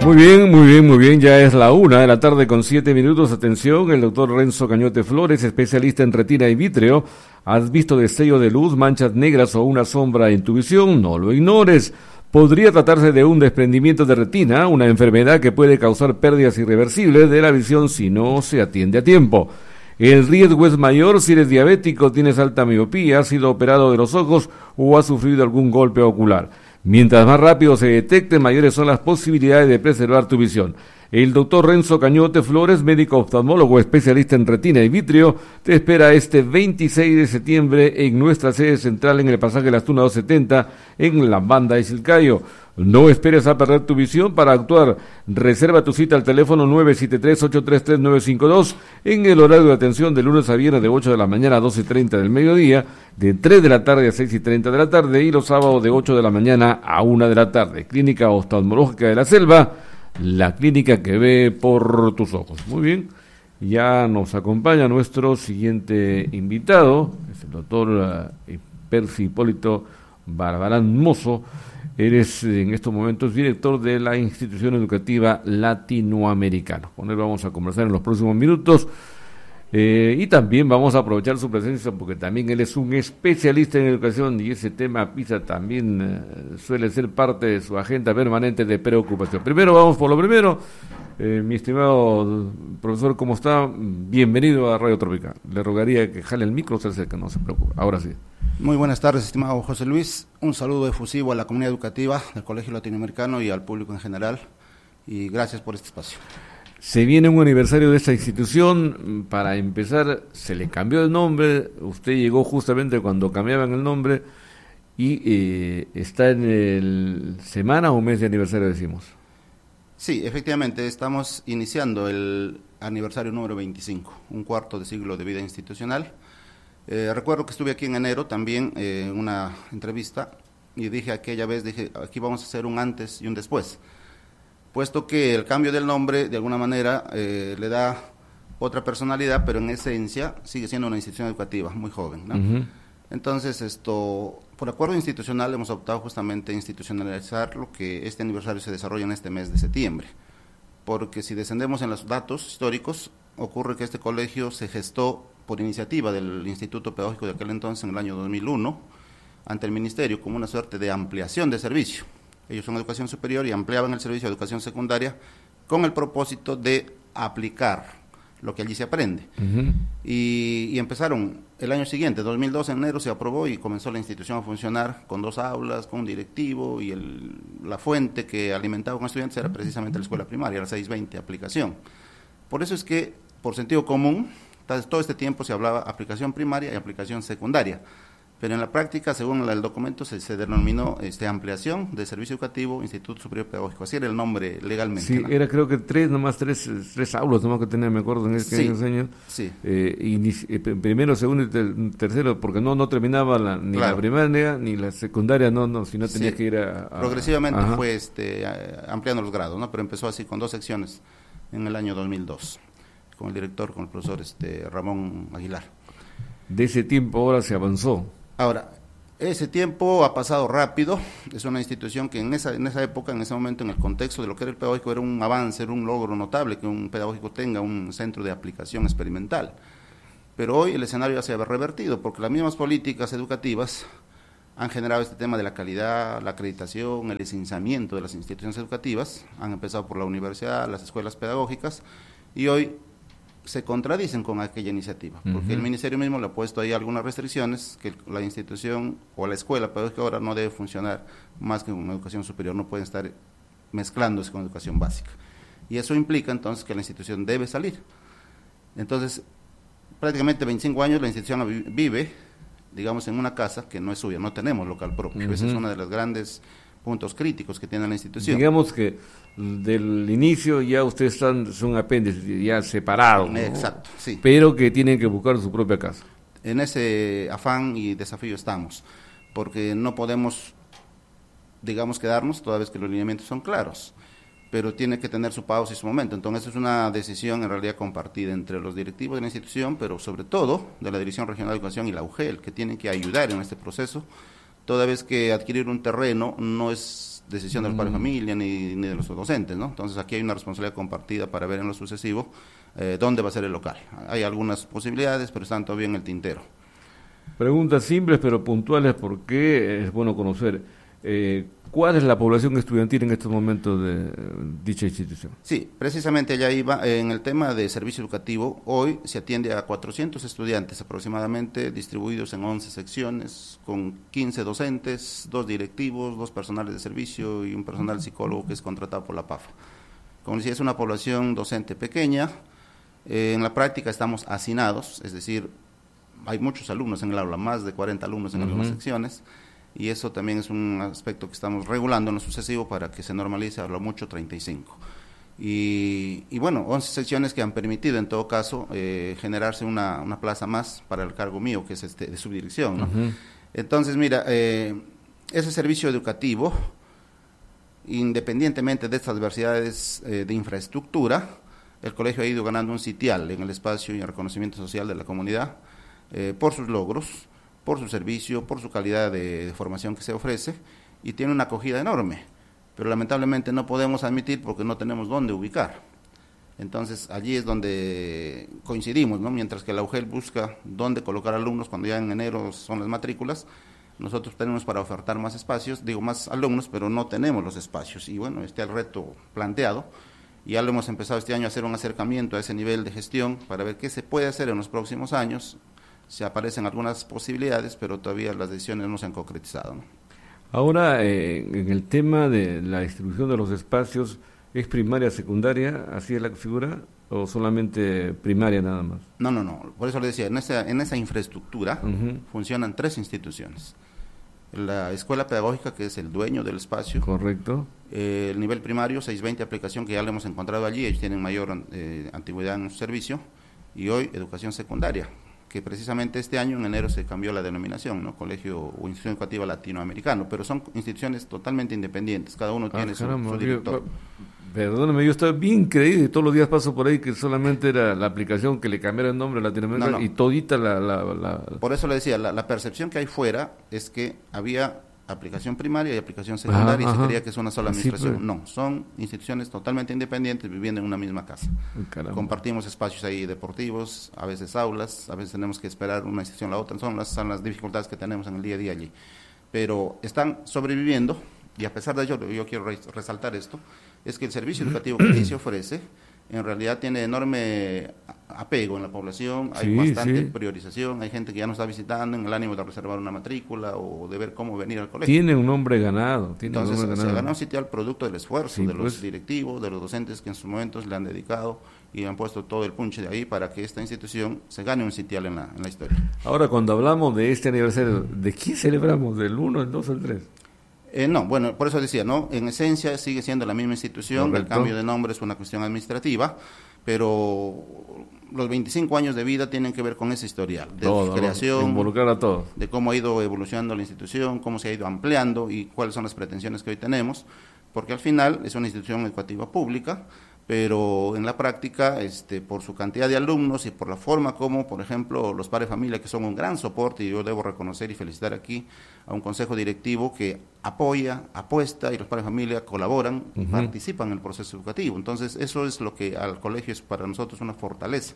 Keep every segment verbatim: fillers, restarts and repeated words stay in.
Muy bien, muy bien, muy bien. Ya es la una de la tarde con siete minutos. Atención, el doctor Renzo Cañote Flores, especialista en retina y vítreo. ¿Has visto destello de luz, manchas negras o una sombra en tu visión? No lo ignores. Podría tratarse de un desprendimiento de retina, una enfermedad que puede causar pérdidas irreversibles de la visión si no se atiende a tiempo. El riesgo es mayor si eres diabético, tienes alta miopía, has sido operado de los ojos o has sufrido algún golpe ocular. Mientras más rápido se detecte, mayores son las posibilidades de preservar tu visión. El doctor Renzo Cañote Flores, médico oftalmólogo especialista en retina y vítreo, te espera este veintiséis de septiembre en nuestra sede central en el pasaje Las Tunas doscientos setenta en la Banda de Chilcayo. No esperes a perder tu visión para actuar. Reserva tu cita al teléfono nueve siete tres, ocho tres tres, nueve cinco dos en el horario de atención de lunes a viernes de ocho de la mañana a doce y treinta del mediodía, de tres de la tarde a seis y treinta de la tarde y los sábados de ocho de la mañana a una de la tarde. Clínica Oftalmológica de la Selva, la clínica que ve por tus ojos. Muy bien, ya nos acompaña nuestro siguiente invitado, es el doctor uh, Percy Hipólito Barbarán Mozo. Eres en estos momentos director de la Institución Educativa Latinoamericana. Con él vamos a conversar en los próximos minutos eh, y también vamos a aprovechar su presencia porque también él es un especialista en educación y ese tema PISA también eh, suele ser parte de su agenda permanente de preocupación. Primero vamos por lo primero. Eh, mi estimado profesor, ¿cómo está? Bienvenido a Radio Tropical. Le rogaría que jale el micro, se acerque, no se preocupe. Ahora sí. Muy buenas tardes, estimado José Luis. Un saludo efusivo a la comunidad educativa del Colegio Latinoamericano y al público en general. Y gracias por este espacio. Se viene un aniversario de esta institución. Para empezar, se le cambió el nombre. Usted llegó justamente cuando cambiaban el nombre y eh, está en el semana o mes de aniversario, decimos. Sí, efectivamente, estamos iniciando el aniversario número veinticinco, un cuarto de siglo de vida institucional. Eh, recuerdo que estuve aquí en enero también eh, en una entrevista y dije aquella vez, dije, aquí vamos a hacer un antes y un después, puesto que el cambio del nombre de alguna manera eh, le da otra personalidad, pero en esencia sigue siendo una institución educativa muy joven, ¿no? Uh-huh. Entonces, esto, por acuerdo institucional hemos optado justamente a institucionalizar lo que este aniversario se desarrolla en este mes de septiembre, porque si descendemos en los datos históricos, ocurre que este colegio se gestó por iniciativa del Instituto Pedagógico de aquel entonces en el año dos mil uno, ante el Ministerio como una suerte de ampliación de servicio. Ellos son educación superior y ampliaban el servicio de educación secundaria con el propósito de aplicar lo que allí se aprende. Uh-huh. y, y empezaron el año siguiente, dos mil dos, en enero se aprobó y comenzó la institución a funcionar con dos aulas, con un directivo y el, la fuente que alimentaba con estudiantes era precisamente la escuela primaria, la seiscientos veinte, aplicación. Por eso es que, por sentido común, todo este tiempo se hablaba aplicación primaria y aplicación secundaria, pero en la práctica, según el documento, se, se denominó este, ampliación de servicio educativo, Instituto Superior Pedagógico, así era el nombre legalmente. Sí, ¿no? Era creo que tres, nomás tres, tres aulas, nomás que tenía, me acuerdo, en este sí, año. Sí. Eh, inici- eh, primero, segundo y ter- tercero, porque no no terminaba la, ni claro. la primaria ni la secundaria, no, no, si no tenía sí. que ir a... a Progresivamente ajá. fue este, ampliando los grados, ¿no? Pero empezó así con dos secciones en el año dos mil dos, con el director, con el profesor este, Ramón Aguilar. De ese tiempo ahora se avanzó. Ahora, ese tiempo ha pasado rápido, es una institución que en esa, en esa época, en ese momento, en el contexto de lo que era el pedagógico, era un avance, era un logro notable que un pedagógico tenga un centro de aplicación experimental. Pero hoy el escenario ya se ha revertido, porque las mismas políticas educativas han generado este tema de la calidad, la acreditación, el licenciamiento de las instituciones educativas, han empezado por la universidad, las escuelas pedagógicas, y hoy se contradicen con aquella iniciativa, porque uh-huh. el ministerio mismo le ha puesto ahí algunas restricciones, que la institución o la escuela pedagógica ahora no debe funcionar más que una educación superior, no pueden estar mezclándose con educación básica, y eso implica entonces que la institución debe salir. Entonces, prácticamente veinticinco años la institución vive, digamos, en una casa que no es suya, no tenemos local propio, uh-huh. ese es uno de los grandes puntos críticos que tiene la institución. Digamos que del inicio ya ustedes están, son apéndices, ya separados, ¿no? Exacto, sí. Pero que tienen que buscar su propia casa. En ese afán y desafío estamos, porque no podemos, digamos, quedarnos toda vez que los lineamientos son claros, pero tiene que tener su pausa y su momento. Entonces es una decisión en realidad compartida entre los directivos de la institución, pero sobre todo de la Dirección Regional de Educación y la U G E L, que tienen que ayudar en este proceso, toda vez que adquirir un terreno no es decisión de los padres de familia ni, ni de los docentes, ¿no? Entonces aquí hay una responsabilidad compartida para ver en lo sucesivo eh, dónde va a ser el local. Hay algunas posibilidades, pero están todavía en el tintero. Preguntas simples pero puntuales, porque es bueno conocer eh, cuál es la población estudiantil en estos momentos de dicha institución. Sí, precisamente allá iba. En el tema de servicio educativo, hoy se atiende a cuatrocientos estudiantes aproximadamente, distribuidos en once secciones, con quince docentes, dos directivos, dos personales de servicio y un personal psicólogo que es contratado por la P A F A. Como decía, es una población docente pequeña. Eh, en la práctica estamos hacinados, es decir, hay muchos alumnos en el aula, más de cuarenta alumnos en uh-huh. algunas secciones, y eso también es un aspecto que estamos regulando en lo sucesivo para que se normalice a lo mucho treinta y cinco. Y, y bueno, once secciones que han permitido en todo caso eh, generarse una, una plaza más para el cargo mío, que es este de subdirección, ¿no? Uh-huh. Entonces, mira, eh, ese servicio educativo, independientemente de estas diversidades eh, de infraestructura, el colegio ha ido ganando un sitial en el espacio y el reconocimiento social de la comunidad, eh, por sus logros, por su servicio, por su calidad de, de formación que se ofrece, y tiene una acogida enorme, pero lamentablemente no podemos admitir porque no tenemos dónde ubicar. Entonces allí es donde coincidimos, ¿no? Mientras que la U G E L busca dónde colocar alumnos cuando ya en enero son las matrículas, nosotros tenemos para ofertar más espacios, digo más alumnos, pero no tenemos los espacios, y bueno, este es el reto planteado. Ya lo hemos empezado este año a hacer un acercamiento a ese nivel de gestión para ver qué se puede hacer en los próximos años. Se aparecen algunas posibilidades, pero todavía las decisiones no se han concretizado, ¿no? Ahora, eh, en el tema de la distribución de los espacios, ¿es primaria, secundaria, así es la figura, o solamente primaria nada más? No, no, no, por eso le decía, en esa, en esa infraestructura uh-huh. funcionan tres instituciones. La escuela pedagógica, que es el dueño del espacio. Correcto. Eh, el nivel primario, seiscientos veinte aplicación, que ya lo hemos encontrado allí, ellos tienen mayor eh, antigüedad en su servicio. Y hoy, educación secundaria, que precisamente este año, en enero, se cambió la denominación, ¿no? Colegio o Institución Educativa Latinoamericano, pero son instituciones totalmente independientes, cada uno ah, tiene caramba, su, su director. Yo, perdóname, yo estaba bien creído y todos los días paso por ahí que solamente era la aplicación que le cambiara el nombre a Latinoamérica no, no. y todita la, la, la... Por eso le decía, la, la percepción que hay fuera es que había aplicación primaria y aplicación secundaria, ajá, y se creía que es una sola administración. Sí, pues. No, son instituciones totalmente independientes viviendo en una misma casa. Caramba. Compartimos espacios ahí deportivos, a veces aulas, a veces tenemos que esperar una institución a la otra, son las, son las dificultades que tenemos en el día a día allí. Pero están sobreviviendo, y a pesar de ello, yo quiero resaltar esto, es que el servicio educativo que allí se ofrece, en realidad tiene enorme apego en la población, hay sí, bastante sí. priorización, hay gente que ya nos está visitando en el ánimo de reservar una matrícula o de ver cómo venir al colegio. Tiene un nombre ganado. Tiene Entonces, un nombre se ganado. ganó un sitio al producto del esfuerzo sí, de los pues. directivos, de los docentes que en sus momentos le han dedicado y han puesto todo el punche de ahí para que esta institución se gane un sitial en la, en la historia. Ahora, cuando hablamos de este aniversario, ¿de quién celebramos? ¿Del uno, el dos o el tres? Eh, no, bueno, por eso decía, ¿no? En esencia sigue siendo la misma institución, correcto. El cambio de nombre es una cuestión administrativa, pero los veinticinco años de vida tienen que ver con ese historial, de todo, creación, involucrar a todos, de cómo ha ido evolucionando la institución, cómo se ha ido ampliando y cuáles son las pretensiones que hoy tenemos, porque al final es una institución educativa pública, pero en la práctica, este, por su cantidad de alumnos y por la forma como, por ejemplo, los padres de familia, que son un gran soporte, y yo debo reconocer y felicitar aquí a un consejo directivo que apoya, apuesta, y los padres de familia colaboran, uh-huh. participan en el proceso educativo. Entonces, eso es lo que al colegio es para nosotros una fortaleza,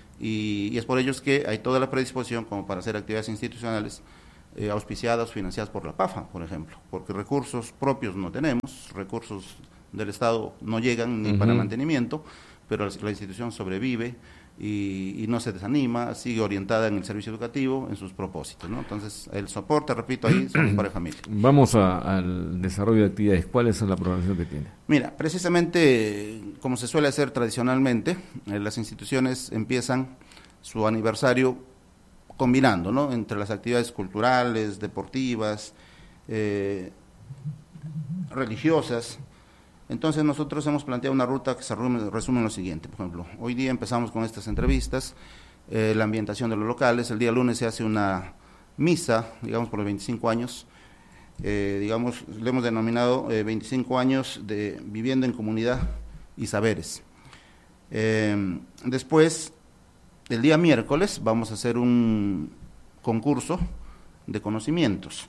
y, y es por ello que hay toda la predisposición como para hacer actividades institucionales eh, auspiciadas, financiadas por la P A F A, por ejemplo, porque recursos propios no tenemos, recursos del Estado no llegan ni uh-huh. para mantenimiento, pero la institución sobrevive y, y no se desanima, sigue orientada en el servicio educativo, en sus propósitos, ¿no? Entonces, el soporte, repito, ahí son los padres de familia. Vamos a, al desarrollo de actividades. ¿Cuál es la programación que tiene? Mira, precisamente, como se suele hacer tradicionalmente, eh, las instituciones empiezan su aniversario combinando, ¿no? Entre las actividades culturales, deportivas, eh, religiosas. Entonces nosotros hemos planteado una ruta que se resume en lo siguiente. Por ejemplo, hoy día empezamos con estas entrevistas, eh, la ambientación de los locales. El día lunes se hace una misa, digamos, por los veinticinco años, eh, digamos, le hemos denominado eh, veinticinco años de viviendo en comunidad y saberes. Eh, después, el día miércoles, vamos a hacer un concurso de conocimientos.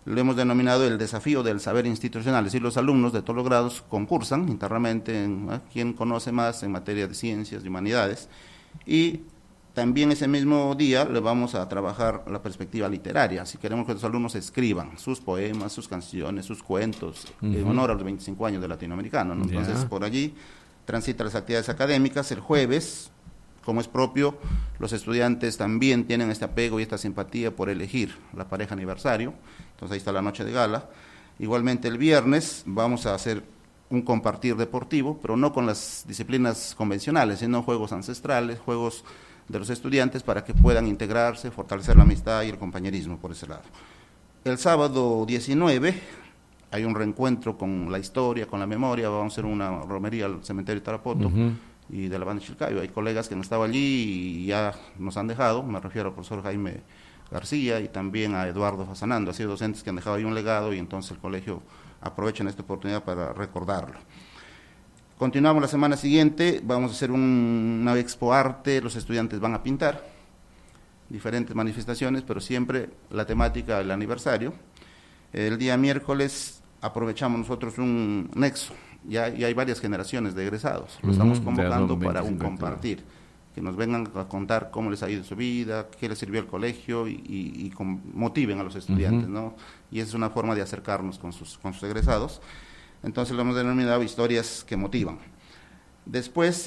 lo hemos denominado el desafío del saber institucional, es decir, los alumnos de todos los grados concursan internamente en ¿eh? quién conoce más en materia de ciencias y humanidades, y también ese mismo día le vamos a trabajar la perspectiva literaria, si queremos que los alumnos escriban sus poemas, sus canciones, sus cuentos, uh-huh. en honor a los veinticinco años del latinoamericano, ¿no? Entonces, yeah. por allí transitan las actividades académicas. El jueves, como es propio, los estudiantes también tienen este apego y esta simpatía por elegir la pareja aniversario, entonces ahí está la noche de gala. Igualmente el viernes vamos a hacer un compartir deportivo, pero no con las disciplinas convencionales, sino juegos ancestrales, juegos de los estudiantes para que puedan integrarse, fortalecer la amistad y el compañerismo por ese lado. El sábado diecinueve hay un reencuentro con la historia, con la memoria, vamos a hacer una romería al cementerio Tarapoto, uh-huh. y de la banda Chilcayo. Hay colegas que han estado allí y ya nos han dejado, me refiero al profesor Jaime García y también a Eduardo Fasanando, ha sido docentes que han dejado ahí un legado y entonces el colegio aprovecha esta oportunidad para recordarlo. Continuamos la semana siguiente, vamos a hacer un, una expo arte, los estudiantes van a pintar, diferentes manifestaciones, pero siempre la temática del aniversario. El día miércoles aprovechamos nosotros un nexo, ya, ya hay varias generaciones de egresados, lo estamos convocando para un compartir, que nos vengan a contar cómo les ha ido su vida, qué les sirvió el colegio y, y, y con, motiven a los estudiantes, uh-huh. ¿no? Y esa es una forma de acercarnos con sus, con sus egresados. Entonces lo hemos denominado historias que motivan. Después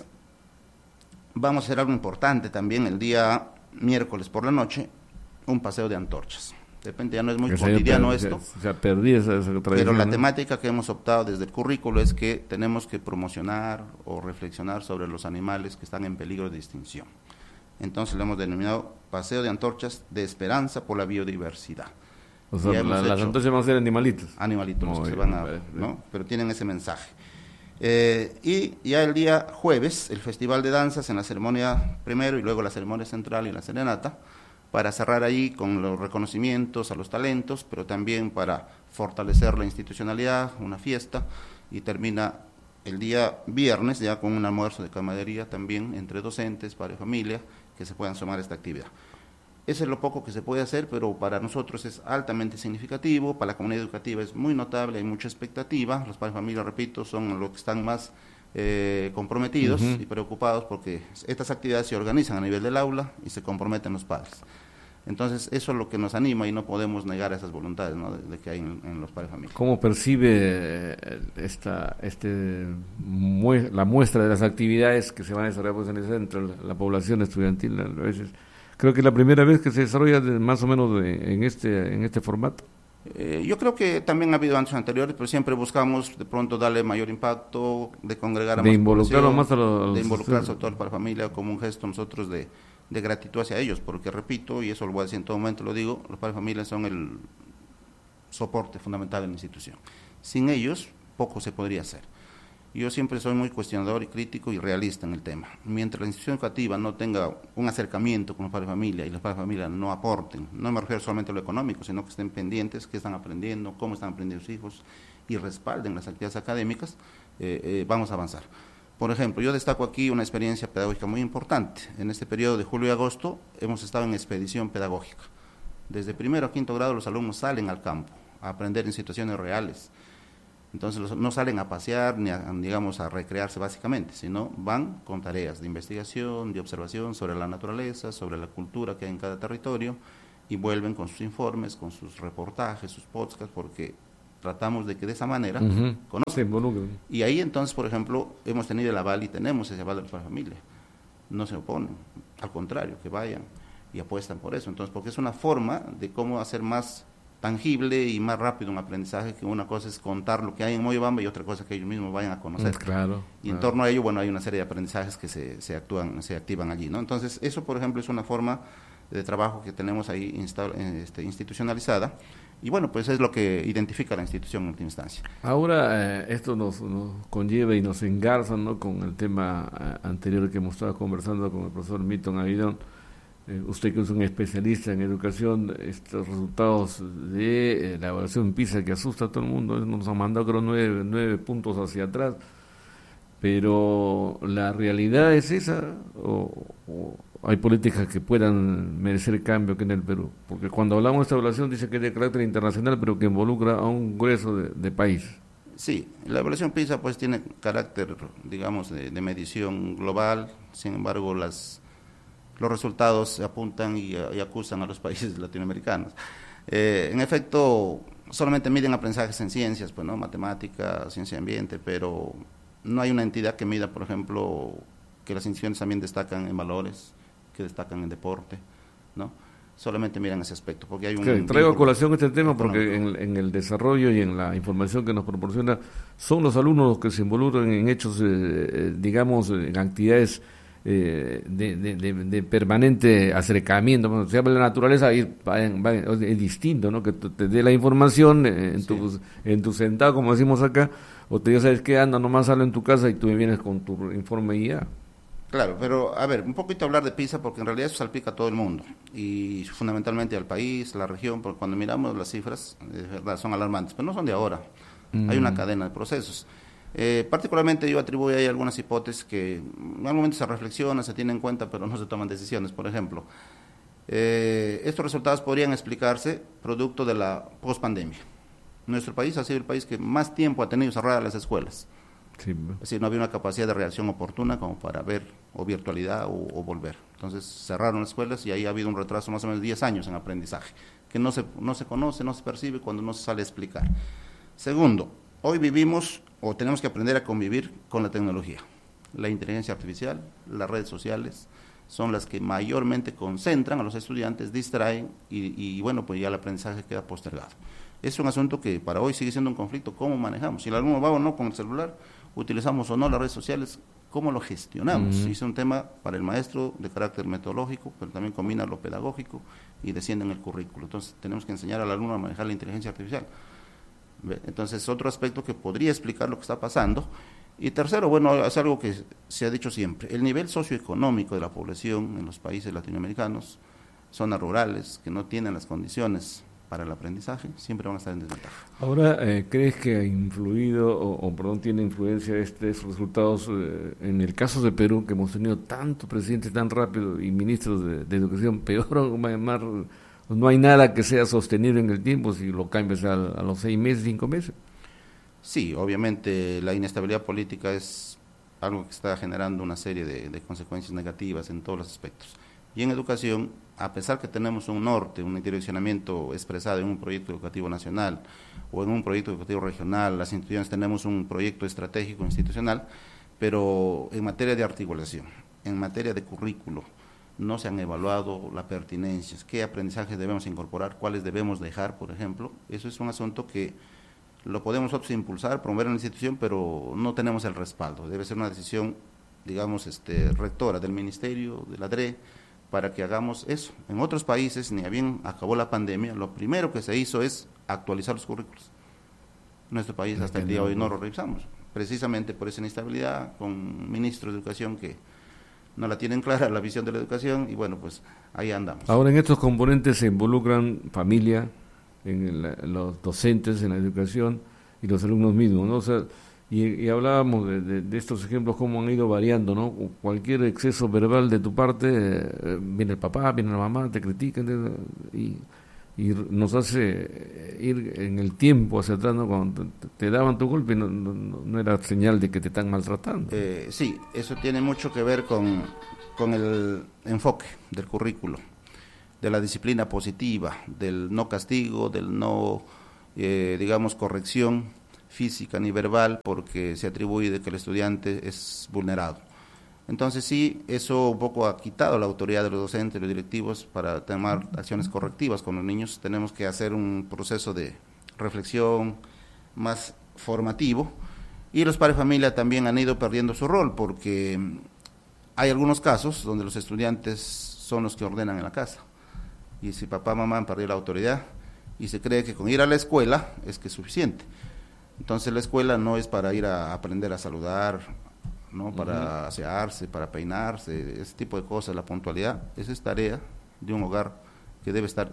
vamos a hacer algo importante también el día miércoles por la noche, un paseo de antorchas. De repente ya no es muy cotidiano per- esto, se, se perdí esa, esa tradición, pero la ¿no? temática que hemos optado desde el currículo es que tenemos que promocionar o reflexionar sobre los animales que están en peligro de extinción. Entonces lo hemos denominado paseo de antorchas de esperanza por la biodiversidad. O sea, la, las antorchas van a ser animalitos. Animalitos los que se van a, ¿no? Pero tienen ese mensaje. Eh, y ya el día jueves, el Festival de Danzas en la ceremonia primero y luego la ceremonia central y la serenata, para cerrar ahí con los reconocimientos a los talentos, pero también para fortalecer la institucionalidad, una fiesta, y termina el día viernes ya con un almuerzo de camaradería también entre docentes, padres, familia, que se puedan sumar a esta actividad. Eso es lo poco que se puede hacer, pero para nosotros es altamente significativo, para la comunidad educativa es muy notable, hay mucha expectativa, los padres de familia, repito, son los que están más eh, comprometidos uh-huh. y preocupados porque estas actividades se organizan a nivel del aula y se comprometen los padres. Entonces eso es lo que nos anima y no podemos negar esas voluntades, ¿no? de, de que hay en, en los padres de familia. ¿Cómo percibe esta, este, mue- la muestra de las actividades que se van a desarrollar pues, en el centro, la, la población estudiantil a veces? Creo que es la primera vez que se desarrolla de, más o menos de, en este en este formato. Eh, yo creo que también ha habido años anteriores, pero siempre buscamos de pronto darle mayor impacto, de congregar a de más involucrar más a los, de involucrar sobre todo para la familia como un gesto nosotros de, de gratitud hacia ellos, porque repito, y eso lo voy a decir en todo momento, lo digo, los padres de familia son el soporte fundamental de la institución. Sin ellos, poco se podría hacer. Yo siempre soy muy cuestionador y crítico y realista en el tema. Mientras la institución educativa no tenga un acercamiento con los padres de familia y los padres de familia no aporten, no me refiero solamente a lo económico, sino que estén pendientes, qué están aprendiendo, cómo están aprendiendo sus hijos y respalden las actividades académicas, eh, eh, vamos a avanzar. Por ejemplo, yo destaco aquí una experiencia pedagógica muy importante. En este periodo de julio y agosto hemos estado en expedición pedagógica. Desde primero a quinto grado los alumnos salen al campo a aprender en situaciones reales. Entonces los, no salen a pasear ni a, digamos, a recrearse básicamente, sino van con tareas de investigación, de observación sobre la naturaleza, sobre la cultura que hay en cada territorio y vuelven con sus informes, con sus reportajes, sus podcasts, porque tratamos de que de esa manera uh-huh. conozcan. Sí, y ahí entonces, por ejemplo, hemos tenido el aval y tenemos ese aval de la familia. No se oponen, al contrario, que vayan y apuestan por eso. Entonces, porque es una forma de cómo hacer más tangible y más rápido un aprendizaje, que una cosa es contar lo que hay en Moyobamba y otra cosa que ellos mismos vayan a conocer. Claro, y en claro. torno a ello, bueno, hay una serie de aprendizajes que se, se actúan, se activan allí, ¿no? Entonces, eso, por ejemplo, es una forma de trabajo que tenemos ahí insta, este, institucionalizada, y bueno, pues es lo que identifica la institución en última instancia. Ahora, eh, esto nos, nos conlleva y nos engarza, ¿no?, con el tema eh, anterior que hemos estado conversando con el profesor Milton Avidón. Eh, usted que es un especialista en educación, estos resultados de eh, la evaluación PISA que asusta a todo el mundo, nos han mandado creo nueve, nueve puntos hacia atrás, pero la realidad es esa, o, o hay políticas que puedan merecer cambio aquí en el Perú? Porque cuando hablamos de esta evaluación dice que es de carácter internacional, pero que involucra a un grueso de, de país. Sí, la evaluación PISA pues tiene carácter, digamos, de, de medición global, sin embargo las los resultados apuntan y, y acusan a los países latinoamericanos. Eh, en efecto, solamente miden aprendizajes en ciencias, pues, ¿no? Matemática, ciencia y ambiente, pero no hay una entidad que mida, por ejemplo, que las instituciones también destacan en valores, que destacan en deporte, ¿no? Solamente miran ese aspecto, porque hay un... Okay, traigo a colación este tema porque en, en el desarrollo y en la información que nos proporciona, son los alumnos los que se involucran en hechos, eh, digamos, en actividades eh, de, de, de, de permanente acercamiento. Cuando se habla de la naturaleza, ahí va, va, es distinto, ¿no? Que te dé la información en, sí. tu, en tu sentado, como decimos acá, o te diga, ¿sabes qué? Anda, nomás sale en tu casa y tú me vienes con tu informe y ya. Claro, pero a ver, un poquito hablar de PISA porque en realidad eso salpica a todo el mundo y fundamentalmente al país, la región, porque cuando miramos las cifras, de verdad, son alarmantes, pero no son de ahora, mm. hay una cadena de procesos. Eh, particularmente yo atribuyo ahí algunas hipótesis que en algún momento se reflexiona, se tiene en cuenta, pero no se toman decisiones. Por ejemplo, eh, estos resultados podrían explicarse producto de la pospandemia. Nuestro país ha sido el país que más tiempo ha tenido cerradas las escuelas. Sí. Es decir, no había una capacidad de reacción oportuna como para ver o virtualidad o, o volver. Entonces cerraron las escuelas y ahí ha habido un retraso más o menos de diez años en aprendizaje, que no se, no se conoce, no se percibe cuando no se sale a explicar. Segundo, hoy vivimos o tenemos que aprender a convivir con la tecnología. La inteligencia artificial, las redes sociales, son las que mayormente concentran a los estudiantes, distraen y, y bueno, pues ya el aprendizaje queda postergado. Es un asunto que para hoy sigue siendo un conflicto, ¿cómo manejamos? Si el alumno va o no con el celular, utilizamos o no las redes sociales, ¿cómo lo gestionamos? Uh-huh. Es un tema para el maestro de carácter metodológico, pero también combina lo pedagógico y desciende en el currículo. Entonces tenemos que enseñar al alumno a manejar la inteligencia artificial. Entonces, otro aspecto que podría explicar lo que está pasando. Y tercero, bueno, es algo que se ha dicho siempre, el nivel socioeconómico de la población en los países latinoamericanos, zonas rurales, que no tienen las condiciones para el aprendizaje, siempre van a estar en desventaja. Ahora, eh, ¿crees que ha influido, o, o perdón, tiene influencia estos resultados eh, en el caso de Perú, que hemos tenido tantos presidentes tan rápido y ministros de, de educación peor o más? No hay nada que sea sostenible en el tiempo si lo cambias a, a los seis meses, cinco meses. Sí, obviamente la inestabilidad política es algo que está generando una serie de, de consecuencias negativas en todos los aspectos. Y en educación, a pesar que tenemos un norte, un direccionamiento expresado en un proyecto educativo nacional o en un proyecto educativo regional, las instituciones tenemos un proyecto estratégico institucional, pero en materia de articulación, en materia de currículo, no se han evaluado la pertinencia, qué aprendizajes debemos incorporar, cuáles debemos dejar, por ejemplo. Eso es un asunto que lo podemos nosotros impulsar, promover en la institución, pero no tenemos el respaldo. Debe ser una decisión, digamos, este, rectora del Ministerio, de la D R E, para que hagamos eso. En otros países, ni bien acabó la pandemia, lo primero que se hizo es actualizar los currículos. En nuestro país hasta el día de hoy no lo revisamos, precisamente por esa inestabilidad, con ministros de educación que no la tienen clara la visión de la educación y bueno, pues ahí andamos. Ahora en estos componentes se involucran familia, en la, los docentes en la educación y los alumnos mismos, ¿no? O sea, y, y hablábamos de, de, de estos ejemplos cómo han ido variando, ¿no? Cualquier exceso verbal de tu parte, eh, viene el papá, viene la mamá, te critican y, y nos hace ir en el tiempo hacia atrás, ¿no? Cuando te, te daban tu golpe no, no, no era señal de que te están maltratando. Eh, sí, eso tiene mucho que ver con, con el enfoque del currículo, de la disciplina positiva, del no castigo, del no, eh, digamos, corrección física ni verbal, porque se atribuye de que el estudiante es vulnerado. Entonces sí, eso un poco ha quitado la autoridad de los docentes, los directivos, para tomar acciones correctivas con los niños. Tenemos que hacer un proceso de reflexión más formativo, y los padres de familia también han ido perdiendo su rol, porque hay algunos casos donde los estudiantes son los que ordenan en la casa, y si papá, mamá han perdido la autoridad, y se cree que con ir a la escuela es que es suficiente. Entonces la escuela no es para ir a aprender a saludar, ¿no? Para uh-huh. asearse, para peinarse, ese tipo de cosas, la puntualidad, esa es tarea de un hogar que debe estar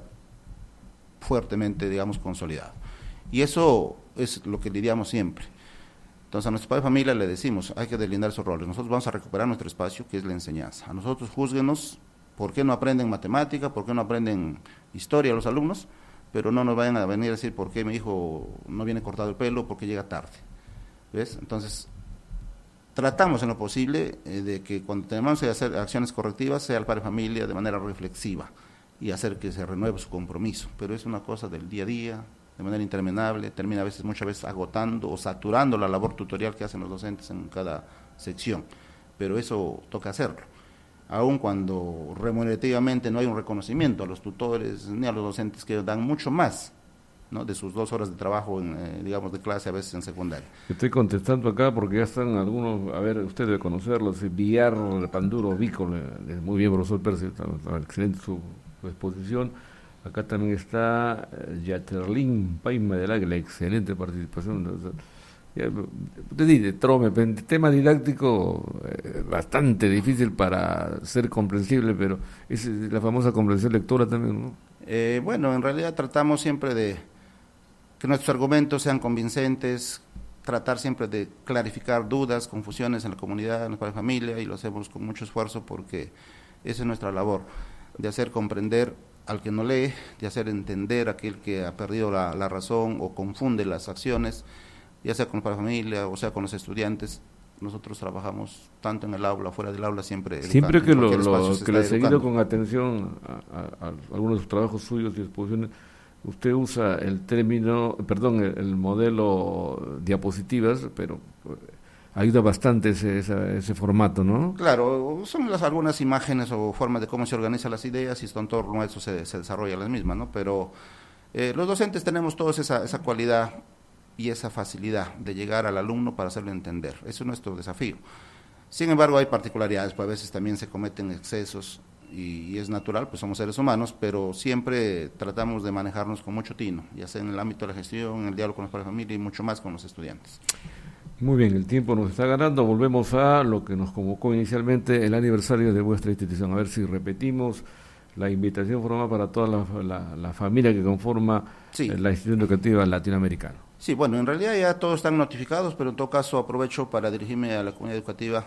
fuertemente, digamos, consolidado. Y eso es lo que lidiamos siempre. Entonces a nuestro padre de familia le decimos, hay que deslindar esos roles, nosotros vamos a recuperar nuestro espacio, que es la enseñanza. A nosotros júzguenos ¿Por qué no aprenden matemática? ¿Por qué no aprenden historia los alumnos? Pero no nos vayan a venir a decir por qué mi hijo no viene cortado el pelo, por qué llega tarde. ¿Ves? Entonces, tratamos en lo posible eh, de que cuando tenemos que hacer acciones correctivas sea el padre de familia de manera reflexiva y hacer que se renueve su compromiso, pero es una cosa del día a día, de manera interminable, termina a veces, muchas veces agotando o saturando la labor tutorial que hacen los docentes en cada sección, pero eso toca hacerlo, aun cuando remunerativamente no hay un reconocimiento a los tutores ni a los docentes que dan mucho más, ¿no?, de sus dos horas de trabajo, en, eh, digamos, de clase a veces en secundaria. Estoy contestando acá porque ya están algunos, a ver, usted debe conocerlos, Villar, Panduro, Vico, muy bien, profesor Percy, excelente su, su exposición. Acá también está eh, Yaterlin Paima del Águila, excelente participación. Ya, te dice, Trome, tema didáctico eh, bastante difícil para ser comprensible, pero es la famosa comprensión lectora también, ¿no? Eh, bueno, en realidad tratamos siempre de que nuestros argumentos sean convincentes, tratar siempre de clarificar dudas, confusiones en la comunidad, en la familia, y lo hacemos con mucho esfuerzo porque esa es nuestra labor, de hacer comprender al que no lee, de hacer entender a aquel que ha perdido la, la razón o confunde las acciones, ya sea con la familia o sea con los estudiantes. Nosotros trabajamos tanto en el aula, fuera del aula, siempre educando. Siempre que lo, lo que le he seguido con atención a, a, a algunos de sus trabajos suyos y exposiciones, usted usa el término, perdón, el, el modelo diapositivas, pero ayuda bastante ese, ese, ese formato, ¿no? Claro, son las algunas imágenes o formas de cómo se organizan las ideas y en torno a eso se, se desarrolla las mismas, ¿no? Pero eh, los docentes tenemos todos esa, esa cualidad y esa facilidad de llegar al alumno para hacerlo entender. Eso es nuestro desafío. Sin embargo, hay particularidades, pues a veces también se cometen excesos y, y es natural, pues somos seres humanos, pero siempre tratamos de manejarnos con mucho tino, ya sea en el ámbito de la gestión, en el diálogo con los padres de familia y mucho más con los estudiantes. Muy bien, el tiempo nos está ganando, volvemos a lo que nos convocó inicialmente, el aniversario de vuestra institución. A ver si repetimos la invitación formal para toda la, la, la familia que conforma sí. la institución educativa latinoamericana. Sí, bueno, en realidad ya todos están notificados, pero en todo caso aprovecho para dirigirme a la comunidad educativa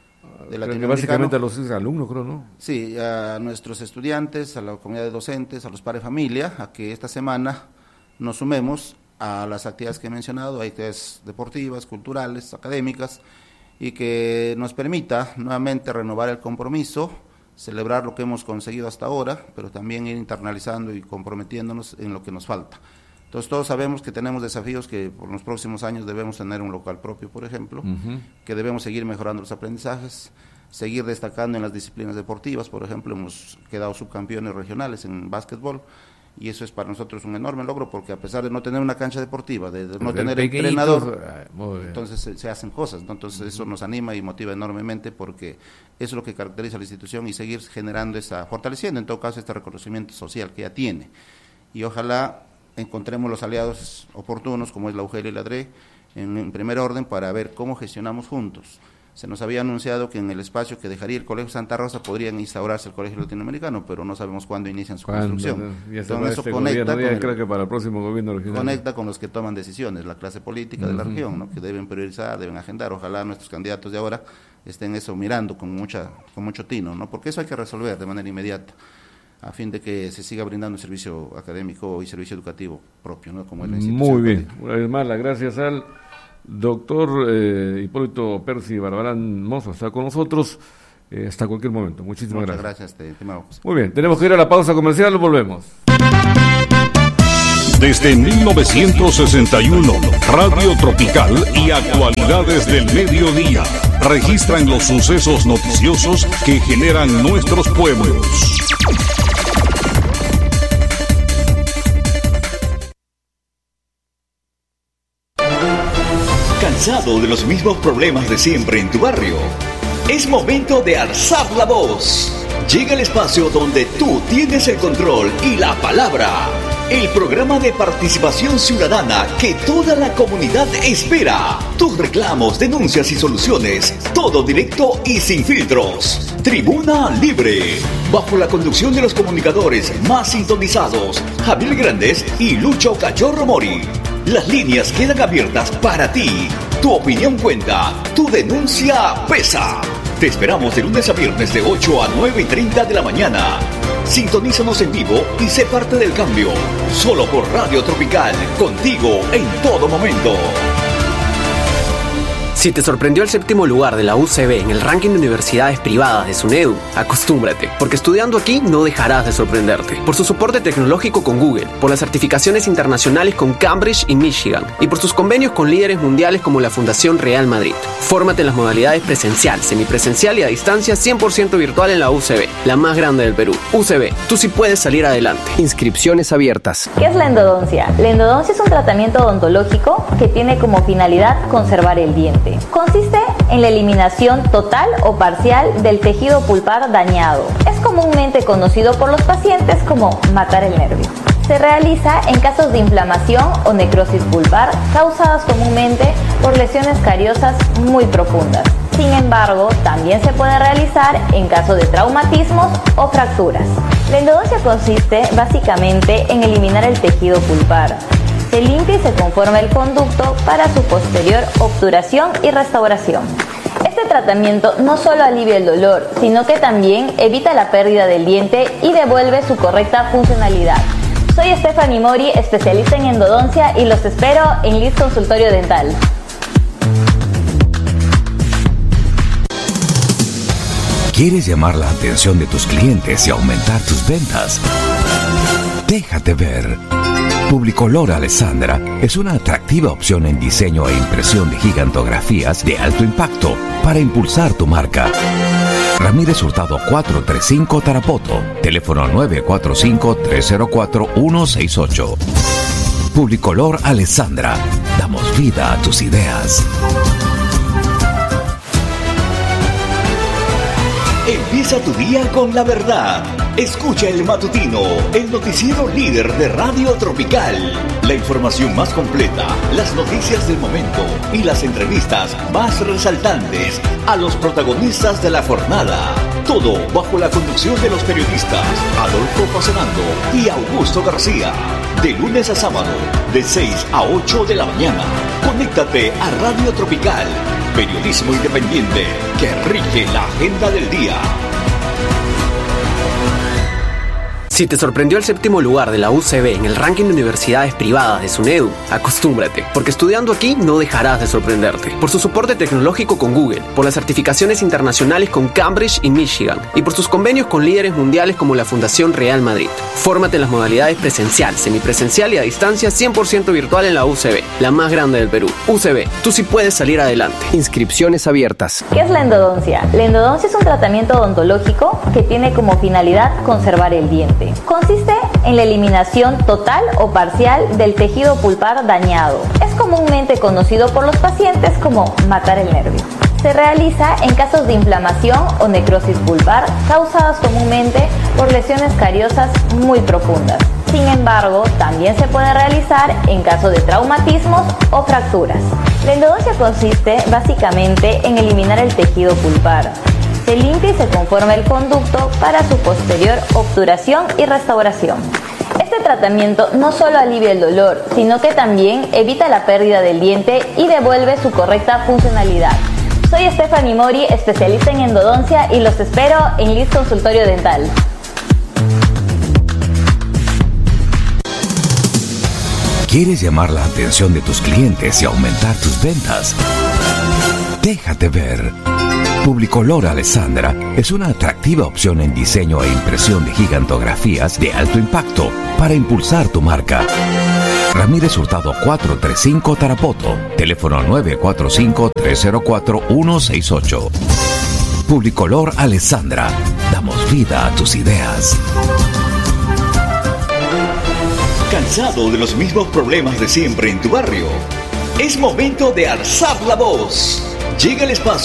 de Latinoamérica. Básicamente a los alumnos, creo, ¿no? Sí, a nuestros estudiantes, a la comunidad de docentes, a los padres de familia, a que esta semana nos sumemos a las actividades que he mencionado, actividades deportivas, culturales, académicas, y que nos permita nuevamente renovar el compromiso, celebrar lo que hemos conseguido hasta ahora, pero también ir internalizando y comprometiéndonos en lo que nos falta. Entonces todos sabemos que tenemos desafíos, que por los próximos años debemos tener un local propio, por ejemplo, uh-huh. que debemos seguir mejorando los aprendizajes, seguir destacando en las disciplinas deportivas. Por ejemplo, hemos quedado subcampeones regionales en básquetbol, y eso es para nosotros un enorme logro, porque a pesar de no tener una cancha deportiva, de, de no tener entrenador, entonces se, se hacen cosas, ¿no? Entonces uh-huh. eso nos anima y motiva enormemente, porque eso es lo que caracteriza a la institución, y seguir generando esa, fortaleciendo en todo caso este reconocimiento social que ya tiene, y ojalá encontremos los aliados oportunos, como es la U G L y la D R E, en, en primer orden, para ver cómo gestionamos juntos. Se nos había anunciado que en el espacio que dejaría el Colegio Santa Rosa podrían instaurarse el Colegio Latinoamericano, pero no sabemos cuándo inician su ¿Cuándo? construcción. Entonces eso este conecta, gobierno, con, creo que para el próximo gobierno regional. Conecta con los que toman decisiones, la clase política uh-huh. de la región, ¿no? que deben priorizar, deben agendar. Ojalá nuestros candidatos de ahora estén eso mirando con mucha con mucho tino, ¿no? porque eso hay que resolver de manera inmediata, a fin de que se siga brindando un servicio académico y servicio educativo propio, ¿no? como es la institución. Muy bien, una vez más, las gracias al doctor eh, Hipólito Percy Barbarán Mozo, está con nosotros eh, hasta cualquier momento. Muchísimas Muchas gracias. gracias, estimado José. Muy bien, tenemos que ir a la pausa comercial, volvemos. Desde mil novecientos sesenta y uno, Radio Tropical y actualidades del mediodía registran los sucesos noticiosos que generan nuestros pueblos. ¿Cansado de los mismos problemas de siempre en tu barrio? Es momento de alzar la voz. Llega el espacio donde tú tienes el control y la palabra. El programa de participación ciudadana que toda la comunidad espera. Tus reclamos, denuncias y soluciones. Todo directo y sin filtros. Tribuna Libre. Bajo la conducción de los comunicadores más sintonizados, Javier Grandes y Lucho Cachorro Mori. Las líneas quedan abiertas para ti. Tu opinión cuenta. Tu denuncia pesa. Te esperamos de lunes a viernes de ocho a nueve y treinta de la mañana. Sintonízanos en vivo y sé parte del cambio. Solo por Radio Tropical, contigo en todo momento. Si te sorprendió el séptimo lugar de la U C B en el ranking de universidades privadas de SUNEDU, acostúmbrate, porque estudiando aquí no dejarás de sorprenderte. Por su soporte tecnológico con Google, por las certificaciones internacionales con Cambridge y Michigan, y por sus convenios con líderes mundiales como la Fundación Real Madrid. Fórmate en las modalidades presencial, semipresencial y a distancia cien por ciento virtual en la U C B, la más grande del Perú. U C B, tú sí puedes salir adelante. Inscripciones abiertas. ¿Qué es la endodoncia? La endodoncia es un tratamiento odontológico que tiene como finalidad conservar el diente. Consiste en la eliminación total o parcial del tejido pulpar dañado. Es comúnmente conocido por los pacientes como matar el nervio. Se realiza en casos de inflamación o necrosis pulpar causadas comúnmente por lesiones cariosas muy profundas. Sin embargo, también se puede realizar en caso de traumatismos o fracturas. La endodoncia consiste básicamente en eliminar el tejido pulpar. Se limpia y se conforma el conducto para su posterior obturación y restauración. Este tratamiento no solo alivia el dolor, sino que también evita la pérdida del diente y devuelve su correcta funcionalidad. Soy Stephanie Mori, especialista en endodoncia, y los espero en Liz Consultorio Dental. ¿Quieres llamar la atención de tus clientes y aumentar tus ventas? Déjate ver. Publicolor Alessandra es una atractiva opción en diseño e impresión de gigantografías de alto impacto para impulsar tu marca. Ramírez Hurtado cuatrocientos treinta y cinco Tarapoto, teléfono nueve cuatro cinco, tres cero cuatro, uno seis ocho. Publicolor Alessandra, damos vida a tus ideas. Empieza tu día con la verdad. Escucha el matutino, el noticiero líder de Radio Tropical. La información más completa, las noticias del momento y las entrevistas más resaltantes a los protagonistas de la jornada. Todo bajo la conducción de los periodistas Adolfo Facenando y Augusto García. De lunes a sábado, de seis a ocho de la mañana. Conéctate a Radio Tropical. Periodismo independiente que rige la agenda del día. Si te sorprendió el séptimo lugar de la U C B en el ranking de universidades privadas de SUNEDU, acostúmbrate, porque estudiando aquí no dejarás de sorprenderte. Por su soporte tecnológico con Google, por las certificaciones internacionales con Cambridge y Michigan, y por sus convenios con líderes mundiales como la Fundación Real Madrid. Fórmate en las modalidades presencial, semipresencial y a distancia cien por ciento virtual en la U C B, la más grande del Perú. U C B, tú sí puedes salir adelante. Inscripciones abiertas. ¿Qué es la endodoncia? La endodoncia es un tratamiento odontológico que tiene como finalidad conservar el diente. Consiste en la eliminación total o parcial del tejido pulpar dañado. Es comúnmente conocido por los pacientes como matar el nervio. Se realiza en casos de inflamación o necrosis pulpar causadas comúnmente por lesiones cariosas muy profundas. Sin embargo, también se puede realizar en caso de traumatismos o fracturas. La endodoncia consiste básicamente en eliminar el tejido pulpar. Se limpia y se conforma el conducto para su posterior obturación y restauración. Este tratamiento no solo alivia el dolor, sino que también evita la pérdida del diente y devuelve su correcta funcionalidad. Soy Stephanie Mori, especialista en endodoncia, y los espero en Liz Consultorio Dental. ¿Quieres llamar la atención de tus clientes y aumentar tus ventas? Déjate ver. Publicolor Alessandra es una atractiva opción en diseño e impresión de gigantografías de alto impacto para impulsar tu marca. Ramírez Hurtado cuatrocientos treinta y cinco Tarapoto, teléfono nueve cuatro cinco, tres cero cuatro, uno seis ocho. Publicolor Alessandra, damos vida a tus ideas. ¿Cansado de los mismos problemas de siempre en tu barrio? Es momento de alzar la voz. Llega el espacio